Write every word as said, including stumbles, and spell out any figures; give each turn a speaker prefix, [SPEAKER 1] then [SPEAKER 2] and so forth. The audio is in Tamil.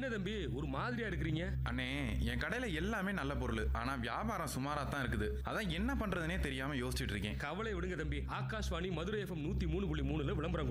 [SPEAKER 1] என்ன தம்பி ஒரு மாதிரியா இருக்கிறீங்க?
[SPEAKER 2] அண்ணே, என் கடையில எல்லாமே நல்ல பொருள். ஆனா வியாபாரம் சுமாரா தான் இருக்குது. அதான் என்ன பண்றதுனே தெரியாம யோசிச்சுட்டு இருக்கேன்.
[SPEAKER 1] கவலை விடுங்க தம்பி. ஆகாஷ்வாணி மதுரை எஃப்எம் நூத்தி மூணு புள்ளி மூணுல விளம்பரம்